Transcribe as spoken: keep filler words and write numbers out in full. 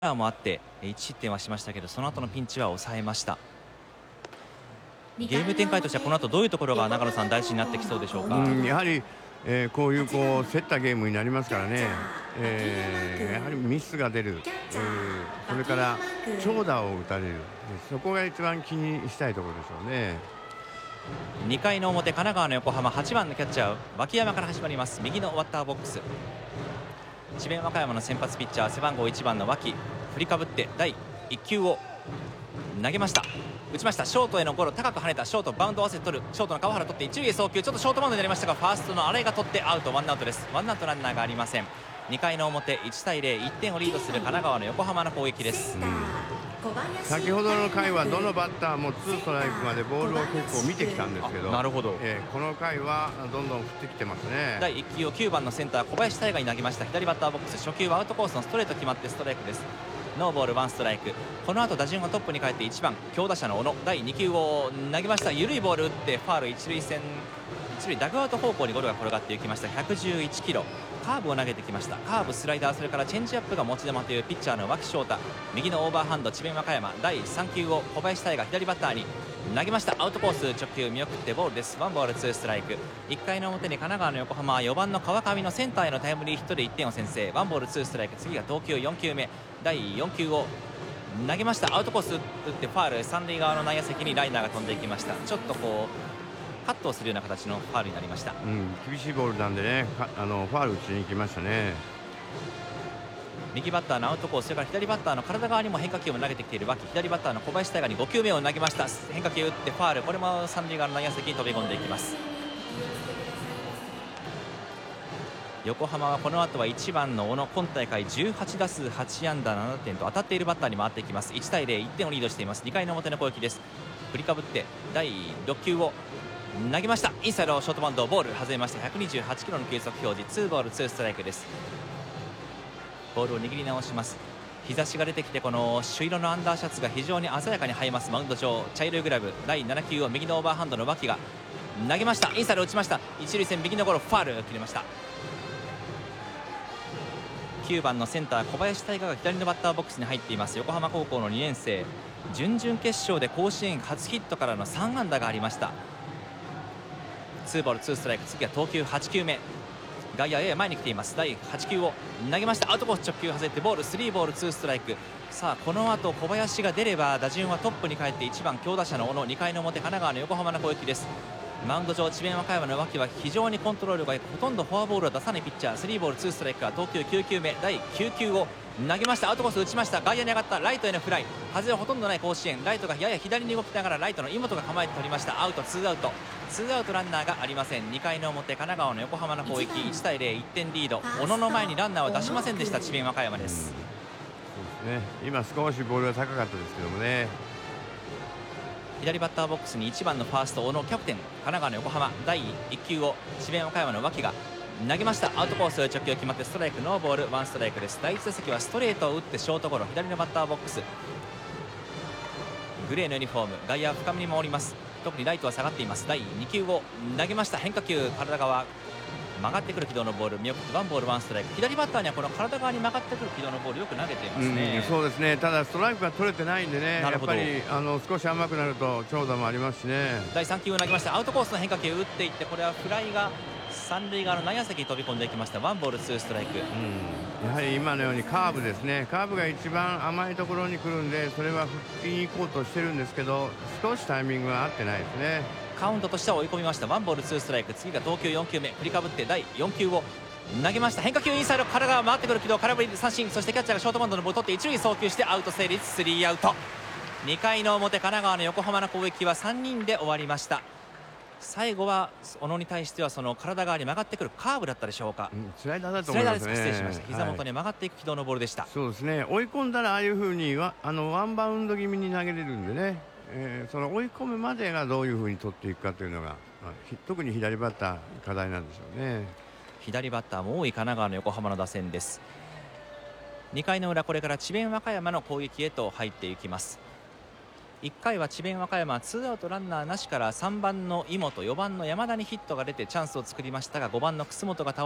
もあっていち失点はしましたけど、その後のピンチは抑えました。ゲーム展開としてはこの後どういうところが長野さん大事になってきそうでしょうか。 うん、やはり、えー、こういうこう競ったゲームになりますからね、えー、やはりミスが出る、えー、それから長打を打たれる、そこが一番気にしたいところでしょうね。 にかいの表、神奈川の横浜はちばんのキャッチャー脇山から始まります。右のバッターボックス、智弁和歌山の先発ピッチャー背番号いちばんの脇、振りかぶってだいいっ球を投げました。打ちました。ショートへのゴロ、高く跳ねた。ショートバウンド合わせて取る。ショートの川原取って一塁へ送球、ちょっとショートバウンドになりましたが、ファーストの新井が取ってアウト。ワンアウトです。ワンアウトランナーがありません。にかいの表、いちたいゼロ、いってんをリードする神奈川の横浜の攻撃です。 うん、先ほどの回はどのバッターもツーストライクまでボールを結構見てきたんですけど、 なるほど、 えー、この回はどんどん振ってきてますね。 だいいっ球をきゅうばんのセンター小林大河に投げました。左バッターボックス、初球はアウトコースのストレート決まってストライクです。ノーボールワンストライク。この後打順がトップに帰っていちばん強打者の小野、だいに球を投げました。緩いボール打ってファール、一塁線一塁ダグアウト方向にゴロが転がっていきました。ひゃくじゅういちキロ、カーブを投げてきました。カーブ、スライダー、それからチェンジアップが持ち球というピッチャーの脇翔太。右のオーバーハンド、智弁和歌山だいさん球を小林大河左バッターに投げました。アウトコース直球見送ってボールです。ワンボールツーストライク。いっかいの表に神奈川の横浜はよばんの川上のセンターへのタイムリーヒットでいってんを先制。ワンボールツーストライク。次が投球よん球目、だいよん球を投げました。アウトコース打ってファール、三塁側の内野席にライナーが飛んでいきました。ちょっとこうカットをするような形のファールになりました。 うん、厳しいボールなんでね、あのファール打ちに行きましたね。 右バッターのアウトコース、それから左バッターの体側にも変化球を投げてきている脇、左バッターの小林大河にご球目を投げました。変化球打ってファール、これも三塁側の内野席に飛び込んでいきます。横浜はこの後はいちばんの小野、今大会じゅうはち打数はち安打なな点と当たっているバッターに回っていきます。いちたいゼロ、いってんをリードしています。にかいの表の攻撃です。振りかぶってだいろっ球を投げました。インサイドショートバウンド、ボール外れました。ひゃくにじゅうはちキロの球速表示、ツーボールツーストライクです。ボールを握り直します。日差しが出てきて、この朱色のアンダーシャツが非常に鮮やかに映えます。マウンド上、茶色いグラブ、だいなな球を右のオーバーハンドの脇が投げました。インサイド打ちました。一塁線右のゴロ、ファール切れました。きゅうばんのセンター小林大河が左のバッターボックスに入っています。横浜高校のにねん生、準々決勝で甲子園初ヒットからのさん安打がありました。ツーボールツーストライク。次は投球はち球目、外野やや前に来ています。だいはち球を投げました。アウトコース直球外れてボール、スリーボールツーストライク。さあこの後小林が出れば打順はトップに帰っていちばん強打者の小野、にかいの表神奈川の横浜の攻撃です。マウンド上、智弁和歌山の脇は非常にコントロールがほとんどフォアボールを出さないピッチャー。スリーボールツーストライクから投球きゅう球目、だいきゅう球を投げました。アウトコース打ちました。外野に上がった。ライトへのフライ、風はほとんどない甲子園。ライトがやや左に動きながらライトの井本が構えて取りました。アウト、ツーアウトツーアウトランナーがありません。にかいの表神奈川の横浜の攻撃、いちたいゼロ、いってんリード。小野の前にランナーは出しませんでした智弁和歌山です。 そうですね、今少しボールが高かったですけどもね。 左バッターボックスにいちばんのファースト小野、キャプテン神奈川の横浜、だいいっ球を智弁和歌山の脇が投げました。アウトコース直球決まってストライク、ノーボールワンストライクです。だいいち打席はストレートを打ってショートゴロ。左のバッターボックス、グレーのユニフォーム、外野深めに守ります。特にライトは下がっています。だいに球を投げました。変化球、体側曲がってくる軌道のボール見送ってワンボールワンストライク。左バッターにはこの体側に曲がってくる軌道のボールよく投げていますね。 うん、そうですね。ただストライクが取れてないんでね、やっぱりあの少し甘くなると長打もありますしね。 だいさん球を投げました。アウトコースの変化球打っていって、これはフライが三塁側の内野席に飛び込んでいきました。ワンボールツーストライク。 うん、やはり今のようにカーブですね。カーブが一番甘いところに来るんで、それは振りに行こうとしてるんですけど、少しタイミングが合ってないですね。 カウントとしては追い込みました。ワンボールツーストライク。次が投球よん球目、振りかぶってだいよん球を投げました。変化球インサイド、体が回ってくる軌道、空振り三振。そしてキャッチャーがショートバウンドのボールを取って一塁送球してアウト成立、スリーアウト。にかいの表神奈川の横浜の攻撃はさんにんで終わりました。最後は小野に対してはその体側に曲がってくるカーブだったでしょうか。 うん、スライダーだと思いますね。 失礼しました。膝元に曲がっていく軌道のボールでした。 はい、そうですね。追い込んだらああいう風にはあのワンバウンド気味に投げれるんでね、えー、その追い込むまでがどういう風に取っていくかというのが、まあ、特に左バッター課題なんでしょうね。 左バッターも多い神奈川の横浜の打線です。にかいの裏、これから智弁和歌山の攻撃へと入っていきます。いっかいは智弁和歌山ツーアウトランナーなしからさんばんの井本、よばんの山田にヒットが出てチャンスを作りましたが、ごばんの楠本が倒れ